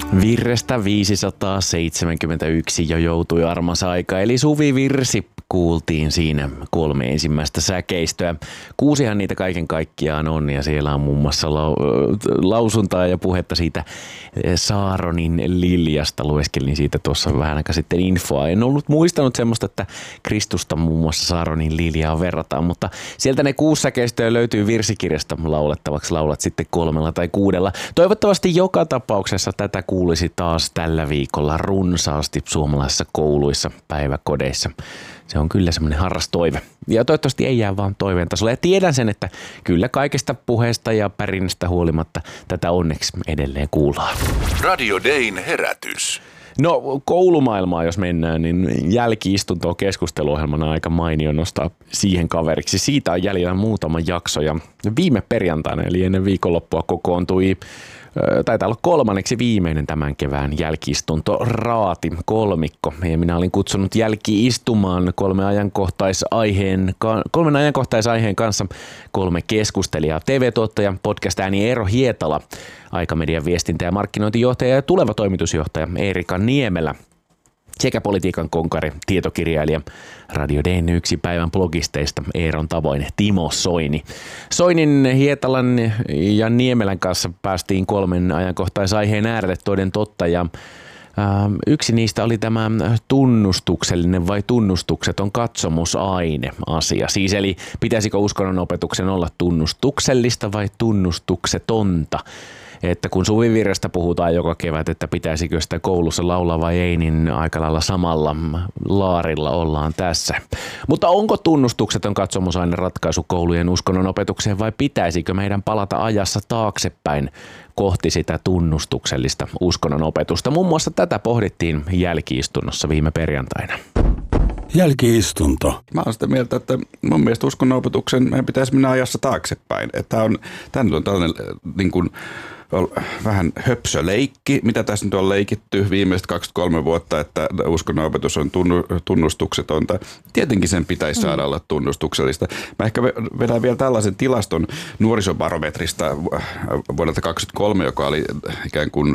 Virrestä 571 jo joutui armansa aika, eli suvivirsi kuultiin siinä 3 ensimmäistä säkeistöä. 6han niitä kaiken kaikkiaan on, ja siellä on muun muassa lausuntaa ja puhetta siitä Saaronin liljasta. Lueskelin siitä tuossa vähän aikaa sitten infoa. En ollut muistanut semmoista, että Kristusta muun muassa Saaronin liljaa verrataan, mutta sieltä ne 6 säkeistöä löytyy virsikirjasta laulettavaksi. Laulat sitten 3 tai 6. Toivottavasti joka tapauksessa tätä kuulisi taas tällä viikolla runsaasti suomalaisissa kouluissa, päiväkodeissa. Se on kyllä semmoinen harrastoive. Ja toivottavasti ei jää vaan toiveen tasolla. Ja tiedän sen, että kyllä kaikesta puheesta ja pärinnästä huolimatta tätä onneksi edelleen kuullaan. Radio Dayn herätys. No koulumaailmaa jos mennään, niin jälki-istunto on keskusteluohjelmana aika mainio nostaa siihen kaveriksi. Siitä on jäljellä muutama jakso ja viime perjantaina eli ennen viikonloppua kokoontui taitaa olla 3. viimeinen tämän kevään jälki-istunto Raati kolmikko. Ja minä olin kutsunut jälki-istumaan 3 ajankohtaisaiheen kanssa 3 keskustelijaa. TV-tuottaja, podcast-ääni Eero Hietala, Aikamedian viestintä- ja markkinointijohtaja ja tuleva toimitusjohtaja Eerika Niemelä sekä politiikan konkari, tietokirjailija, Radio Dayn yksi päivän blogisteista Eeron tavoin Timo Soini. Soinin, Hietalan ja Niemelän kanssa päästiin 3 ajankohtaisaiheen äärelle toden totta ja yksi niistä oli tämä tunnustuksellinen vai tunnustukseton katsomusaine asia. Siis eli pitäisikö uskonnon opetuksen olla tunnustuksellista vai tunnustuksetonta? Että kun suvivirrestä puhutaan joka kevät, että pitäisikö sitä koulussa laulaa vai ei, niin aika lailla samalla laarilla ollaan tässä. Mutta onko tunnustukseton katsomusaine ratkaisu koulujen uskonnon opetukseen vai pitäisikö meidän palata ajassa taaksepäin kohti sitä tunnustuksellista uskonnon opetusta? Muun muassa tätä pohdittiin jälki-istunnossa viime perjantaina. Jälki-istunto. Mä oon sitä mieltä, että mun mielestä uskonnonopetuksen meidän pitäisi mennä ajassa taaksepäin. Tämä on tällainen niin kuin vähän höpsöleikki, mitä tässä nyt on leikitty viimeiset 23 vuotta, että uskonnonopetus on tunnustuksetonta. Tietenkin sen pitäisi saada olla tunnustuksellista. Mä ehkä vedän vielä tällaisen tilaston nuorisobarometrista vuodelta 2023, joka oli ikään kuin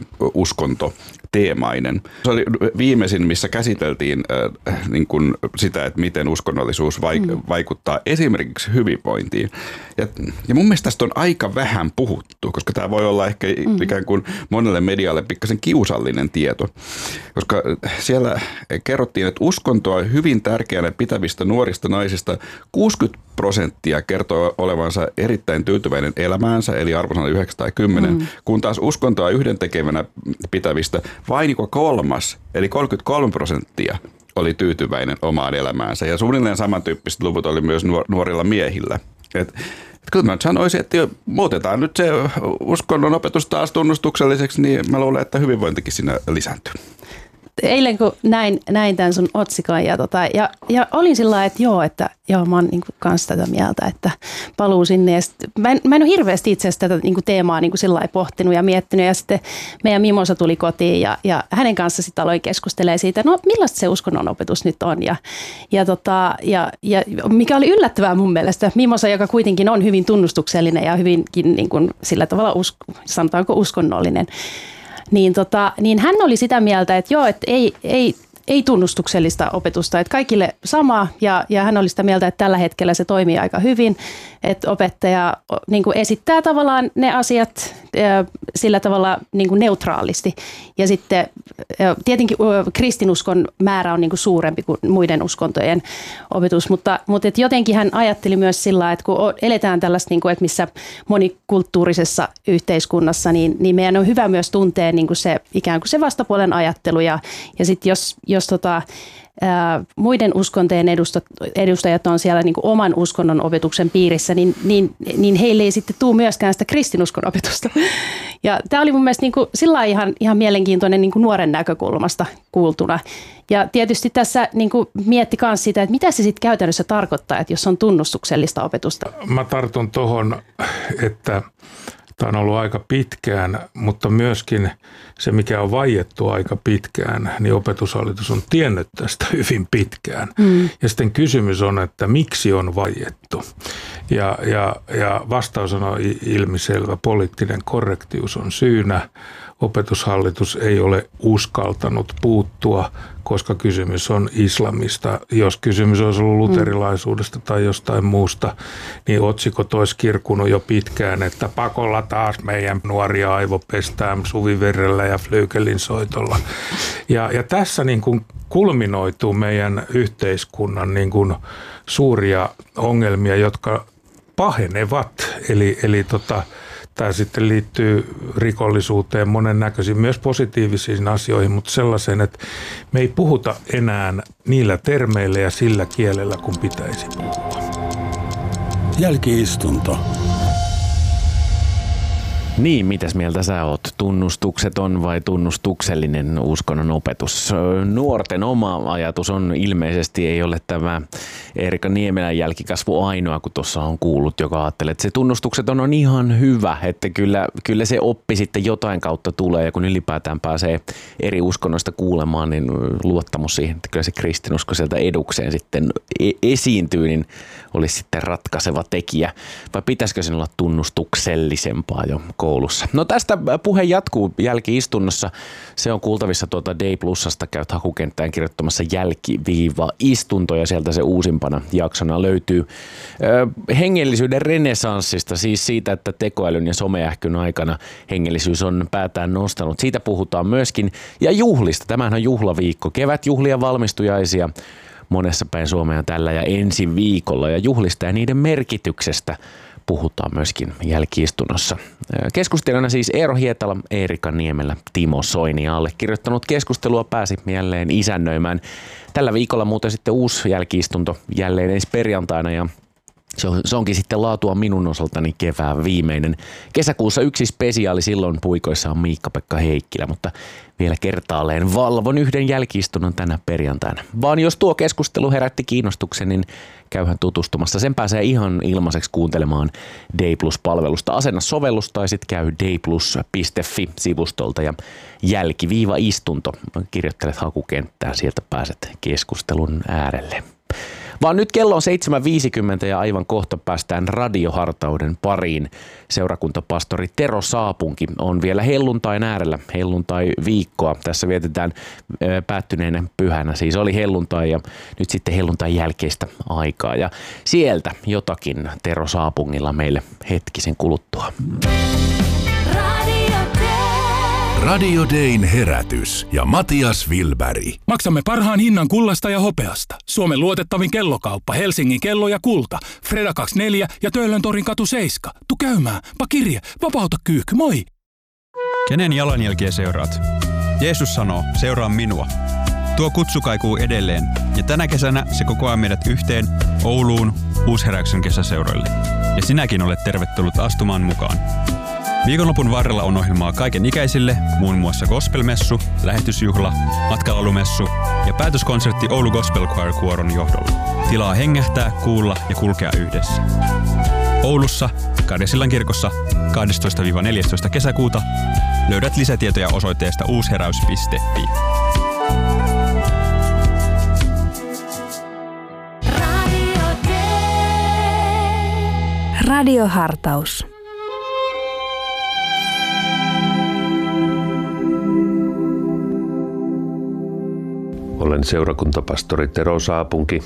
uskontoteemainen. Se oli viimeisin, missä käsiteltiin niin kuin sitä, että miten uskonnollisuus vaikuttaa esimerkiksi hyvinvointiin. Ja mun mielestä tästä on aika vähän puhuttu, koska tämä voi olla ehkä ikään kuin monelle medialle pikkasen kiusallinen tieto, koska siellä kerrottiin, että uskontoa hyvin tärkeänä pitävistä nuorista naisista 60% kertoo olevansa erittäin tyytyväinen elämäänsä, eli arvosana 9 tai 10, kun taas uskontoa yhdentekevänä pitävistä vain joka 3, eli 33% oli tyytyväinen omaan elämäänsä. Ja suunnilleen samantyyppiset luvut oli myös nuorilla miehillä. Kyllä mä sanoisin, että muutetaan nyt se uskonnon opetus taas tunnustukselliseksi, niin mä luulen, että hyvinvointikin siinä lisääntyy. Eilen kun näin tämän sun otsikon ja olin sillä lailla, että mä oon niin kanssa tätä mieltä, että paluu sinne. Ja mä en ole hirveästi itse asiassa tätä niin teemaa niin sillä lailla pohtinut ja miettinyt. Ja sitten meidän Mimosa tuli kotiin ja hänen kanssa sitten aloin keskustelemaan siitä, no millaista se uskonnonopetus nyt on. Ja mikä oli yllättävää mun mielestä, Mimosa, joka kuitenkin on hyvin tunnustuksellinen ja hyvinkin niin kuin sillä tavalla sanotaanko uskonnollinen, niin hän oli sitä mieltä, että joo, että ei tunnustuksellista opetusta, että kaikille sama ja hän oli sitä mieltä, että tällä hetkellä se toimii aika hyvin, että opettaja niin kuin esittää tavallaan ne asiat sillä tavalla niin kuin neutraalisti ja sitten tietenkin kristinuskon määrä on niin kuin suurempi kuin muiden uskontojen opetus, mutta että jotenkin hän ajatteli myös sillä, että kun eletään tällaista, niin kuin, että missä monikulttuurisessa yhteiskunnassa, niin meidän on hyvä myös tuntea niin kuin se, ikään kuin se vastapuolen ajattelu ja sitten jos muiden uskontojen edustajat on siellä niin kuin oman uskonnon opetuksen piirissä, niin heille ei sitten tule myöskään sitä kristinuskon opetusta. Ja tämä oli mun mielestä niin kuin sillä ihan mielenkiintoinen niin kuin nuoren näkökulmasta kuultuna. Ja tietysti tässä niin kuin mietti myös sitä, että mitä se sitten käytännössä tarkoittaa, että jos on tunnustuksellista opetusta. Mä tartun tuohon, että Tämä on ollut aika pitkään, mutta myöskin se, mikä on vaiettu aika pitkään, niin Opetushallitus on tiennyt tästä hyvin pitkään. Ja sitten kysymys on, että miksi on vaiettu. Ja vastaus on ilmiselvä. Poliittinen korrektius on syynä. Opetushallitus ei ole uskaltanut puuttua, koska kysymys on islamista. Jos kysymys olisi ollut luterilaisuudesta tai jostain muusta, niin otsikot olisi kirkunut jo pitkään, että pakolla taas meidän nuoria aivopestään Suvivirrellä ja Flyykelin soitolla. Ja tässä niin kuin kulminoituu meidän yhteiskunnan niin kuin suuria ongelmia, jotka pahenevat. Eli tämä sitten liittyy rikollisuuteen monennäköisiin, myös positiivisiin asioihin, mutta sellaiseen, että me ei puhuta enää niillä termeillä ja sillä kielellä, kun pitäisi puhua. Jälki-istunto. Niin, mitäs mieltä sä oot? Tunnustukseton vai tunnustuksellinen uskonnon opetus? Nuorten oma ajatus on ilmeisesti, ei ole tämä Eerikka Niemelän jälkikasvu ainoa, kun tuossa on kuullut, joka ajattelee, että se tunnustukseton on ihan hyvä, että kyllä se oppi sitten jotain kautta tulee, ja kun ylipäätään pääsee eri uskonnoista kuulemaan, niin luottamus siihen, että kyllä se kristinusko sieltä edukseen sitten esiintyy, niin olisi sitten ratkaiseva tekijä. Vai pitäisikö sen olla tunnustuksellisempaa jo koulussa? No tästä puhe jatkuu jälki-istunnossa. Se on kuultavissa Day Plusasta. Käyt hakukenttään kirjoittamassa jälki-istunto ja sieltä se uusimpana jaksona löytyy hengellisyyden renesanssista, siis siitä, että tekoälyn ja someähkyn aikana hengellisyys on päätään nostanut. Siitä puhutaan myöskin ja juhlista. Tämähän on juhlaviikko. Kevätjuhlia, valmistujaisia monessa päin Suomea tällä ja ensi viikolla ja juhlista ja niiden merkityksestä puhutaan myöskin jälki-istunnossa. Keskustelijana siis Eero Hietala, Eerikka Niemelä, Timo Soini. Allekirjoittanut keskustelua pääsi jälleen isännöimään. Tällä viikolla muuten sitten uusi jälki-istunto jälleen ensi perjantaina ja se onkin sitten laatua minun osaltani kevään viimeinen. Kesäkuussa yksi spesiaali, silloin puikoissa on Miikka-Pekka Heikkilä, mutta vielä kertaalleen valvon yhden jälki-istunnon tänä perjantaina. Vaan jos tuo keskustelu herätti kiinnostuksen, niin käyhän tutustumassa. Sen pääsee ihan ilmaiseksi kuuntelemaan Day Plus-palvelusta. Asenna sovellus tai sitten käy dayplus.fi-sivustolta ja jälki-istunto. Kirjoittelet hakukenttään, sieltä pääset keskustelun äärelle. Vaan nyt kello on 7.50 ja aivan kohta päästään radiohartauden pariin. Seurakuntapastori Tero Saapunki on vielä helluntain äärellä, helluntai-viikkoa. Tässä vietetään päättyneenä pyhänä, siis oli helluntai ja nyt sitten helluntain jälkeistä aikaa. Ja sieltä jotakin Tero Saapungilla meille hetkisen kuluttua. Radio Dayn herätys ja Matias Wilberg. Maksamme parhaan hinnan kullasta ja hopeasta. Suomen luotettavin kellokauppa, Helsingin kello ja kulta. Freda 24 ja Töölöntorin katu 7. Tu käymään, pakirje, vapauta kyyhky, moi! Kenen jalanjälkiä seuraat? Jeesus sanoo, seuraa minua. Tuo kutsu kaikuu edelleen ja tänä kesänä se kokoaa meidät yhteen Ouluun Uusheräyksen kesäseuroille. Ja sinäkin olet tervetullut astumaan mukaan. Viikonlopun varrella on ohjelmaa kaiken ikäisille, muun muassa gospelmessu, lähetysjuhla, matkalaulumessu ja päätöskonsertti Oulu Gospel Choir Kuoron johdolla. Tilaa hengähtää, kuulla ja kulkea yhdessä. Oulussa, Karjasillan kirkossa 12-14 kesäkuuta löydät lisätietoja osoitteesta uusheräys.fi. Radiohartaus. Olen seurakuntapastori Tero Saapunki.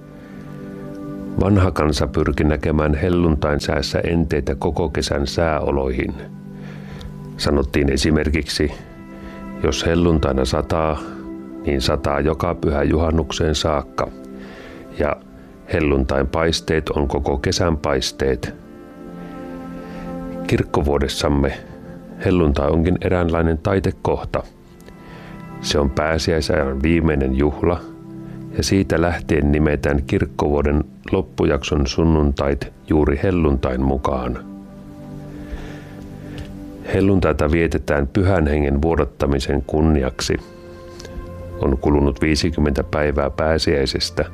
Vanha kansa pyrki näkemään helluntain säässä enteitä koko kesän sääoloihin. Sanottiin esimerkiksi, jos helluntaina sataa, niin sataa joka pyhä juhannukseen saakka. Ja helluntain paisteet on koko kesän paisteet. Kirkkovuodessamme helluntai onkin eräänlainen taitekohta. Se on pääsiäisajan viimeinen juhla ja siitä lähtien nimetään kirkkovuoden loppujakson sunnuntait juuri helluntain mukaan. Helluntaita vietetään Pyhän Hengen vuodattamisen kunniaksi. On kulunut 50 päivää pääsiäisestä.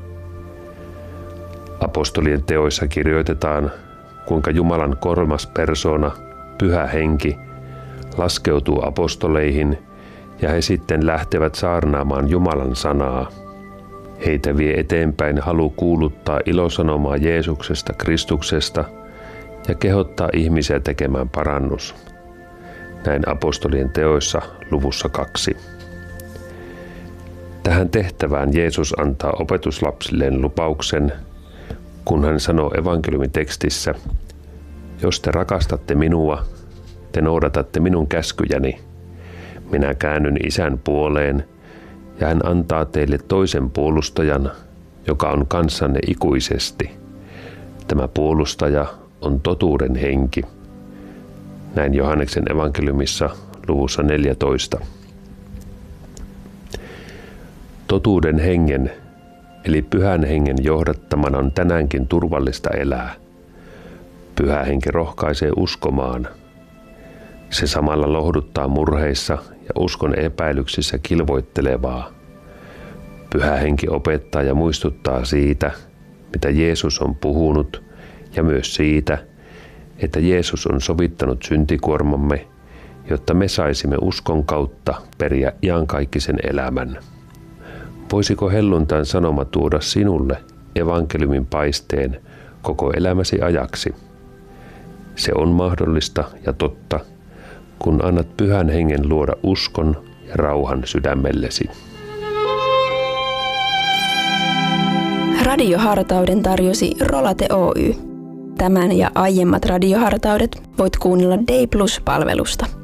Apostolien teoissa kirjoitetaan, kuinka Jumalan kolmas persoona, Pyhä Henki laskeutuu apostoleihin ja he sitten lähtevät saarnaamaan Jumalan sanaa. Heitä vie eteenpäin halu kuuluttaa ilosanomaa Jeesuksesta, Kristuksesta ja kehottaa ihmisiä tekemään parannus. Näin apostolien teoissa luvussa 2. Tähän tehtävään Jeesus antaa opetuslapsilleen lupauksen, kun hän sanoo evankeliumitekstissä: jos te rakastatte minua, te noudatatte minun käskyjäni. Minä käännyn Isän puoleen ja hän antaa teille toisen puolustajan, joka on kanssanne ikuisesti. Tämä puolustaja on totuuden henki. Näin Johanneksen evankeliumissa luvussa 14. Totuuden hengen eli Pyhän Hengen johdattamana on tänäänkin turvallista elää. Pyhä Henki rohkaisee uskomaan. Se samalla lohduttaa murheissa ja uskon epäilyksissä kilvoittelevaa. Pyhä Henki opettaa ja muistuttaa siitä, mitä Jeesus on puhunut, ja myös siitä, että Jeesus on sovittanut syntikuormamme, jotta me saisimme uskon kautta periä iankaikkisen elämän. Voisiko helluntain sanoma tuoda sinulle evankeliumin paisteen koko elämäsi ajaksi? Se on mahdollista ja totta, kun annat Pyhän Hengen luoda uskon ja rauhan sydämellesi. Radiohartauden tarjosi Rolate Oy. Tämän ja aiemmat radiohartaudet voit kuunnella Day Plus-palvelusta.